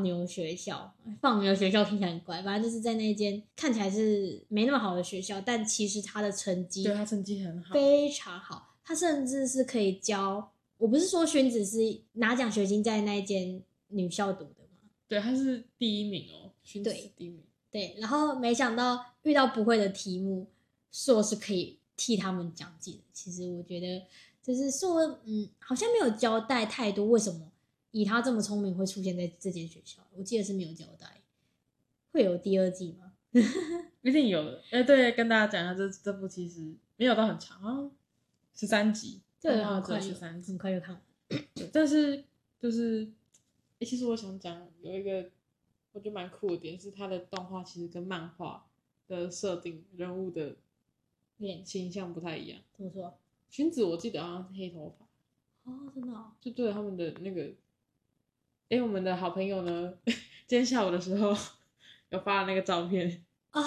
牛学校，放牛学校听起来很怪，反正就是在那间看起来是没那么好的学校，但其实他的成绩， 对，他成绩很好， 非常好，他甚至是可以教。我不是说薰子是拿奖学金在那一间女校读的吗？ 对，他是第1名哦，薰子是第1名。 对，然后没想到遇到不会的题目，硕是可以替他们讲解的。其实我觉得就是硕，好像没有交代太多为什么以他这么聪明会出现在这间学校，我记得是没有交代。会有第2季吗？ 一定有的。对，跟大家讲一下，这部其实没有到很长，好像13集， 对， 很快13集， 很快就看完。 对，但是就是其实我想讲有一个我觉得蛮酷的点是，它的动画其实跟漫画的设定人物的形象不太一样。 怎么说？ 薰子我记得好像是黑头发。 哦，真的哦。 就对他们的那个，我们的好朋友呢，今天下午的时候有发了那个照片啊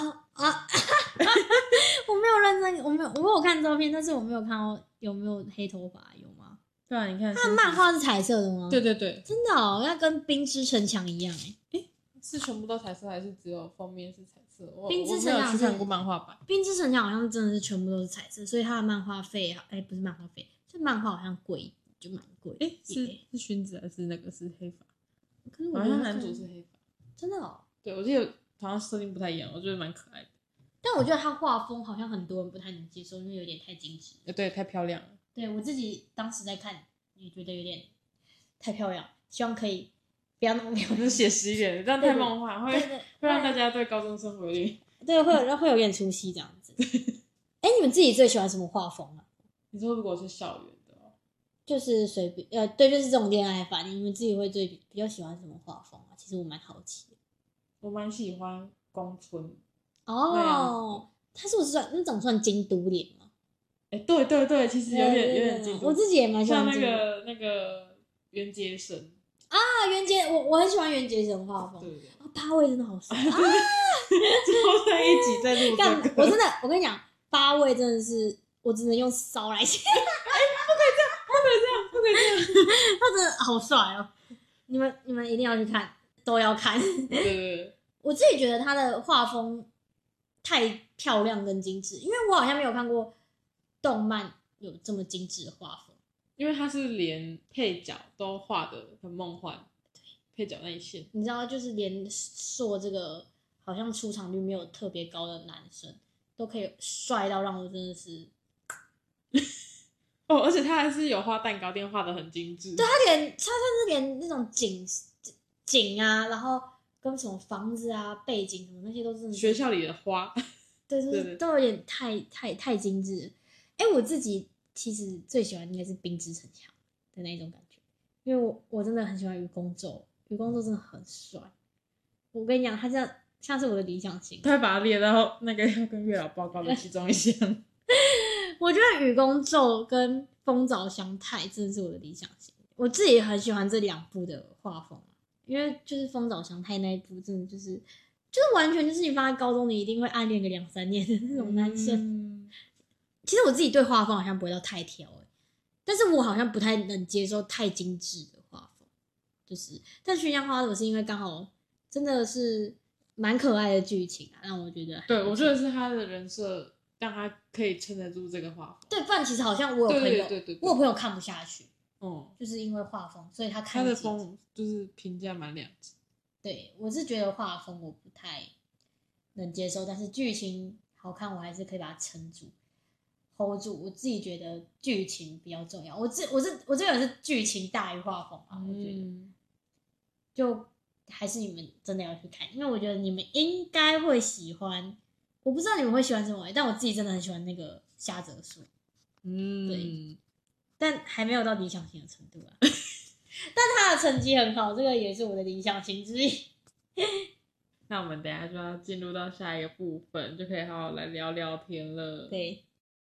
我没有认真，我有看照片，但是我没有看到有没有黑头发，有吗？ 对啊，你看他的漫画是彩色的吗？ 对对对， 真的哦，要跟冰之城墙一样是全部都彩色还是只有封面是彩色？ 冰之城墙我没有去看过漫画版。 冰之城墙好像真的是全部都是彩色，所以他的漫画费，不是漫画费，就漫画好像贵，就蛮贵。 是薰子还是那个是黑发？ 可是我好像男主是黑发， 真的哦。 对，我记得好像设定不太一样，我觉得蛮可爱的。 但我觉得他画风好像很多人不太能接受，因为有点太精致。 对，太漂亮了。 对，我自己当时在看，也觉得有点太漂亮，希望可以不要那么漂亮， 就写实一点，这样太梦幻，会让大家对高中生活有点对，会有点出戏这样子。你们自己最喜欢什么画风啊？ 你说如果是校园的就是随便对，就是这种恋爱番，你们自己会比较喜欢什么画风啊？其实我蛮好奇的。 我蛮喜欢宫村哦，他是不是那种算京都脸吗？ 对对对，其实有点京都。 我自己也蛮喜欢像那个原节神啊，原节我很喜欢原节神画风。 对八位真的好帅啊！ 之后在一起在录这个， 我跟你讲，八位真的是我只能用骚来形容。 不可以这样， 他真的好帅哦！你们一定要去看，都要看。 对， 我自己觉得他的画风太漂亮跟精致，因为我好像没有看过动漫有这么精致的画风。 因为他是连配角都画的很梦幻，配角那一线， 你知道，就是连硕这个好像出场率没有特别高的男生，都可以帅到让我真的是。 而且他还是有画蛋糕店，画的很精致。 对，他甚至连那种景啊，然后跟什么房子啊、背景什么那些都是学校里的花， 对，都有点太精致了。我自己其实最喜欢应该是冰之城墙的那种感觉，因为我真的很喜欢愚公宙，愚公宙真的很帅。我跟你讲，他这样像是我的理想型， 他会把它列到那个要跟月老报告的其中一项。 我觉得愚公宙跟风早香太真的是我的理想型，我自己很喜欢这2部的画风，因为就是风早香太那一部真的就是完全就是你放在高中你一定会暗恋个2-3年的那种男生。其实我自己对画风好像不会到太挑但是我好像不太能接受太精致的画风，但《薰香花朵》是因为刚好真的是蛮可爱的剧情让我觉得对，我觉得是他的人设让他可以撑得住这个画风。 对，不然其实好像我有朋友，我有朋友看不下去，就是因为画风，所以他的风就是评价蛮两极。 对，我是觉得画风我不太能接受，但是剧情好看，我还是可以把它撑住 ，hold 住。我自己觉得剧情比较重要，我这个人是剧情大于画风我觉得，就还是你们真的要去看，因为我觉得你们应该会喜欢。我不知道你们会喜欢什么但我自己真的很喜欢那个夏泽树。对，但还没有到理想型的程度啊。但他的成绩很好，这个也是我的理想型之一。 那我们等一下就要进入到下一个部分，就可以好好来聊聊天了。 对。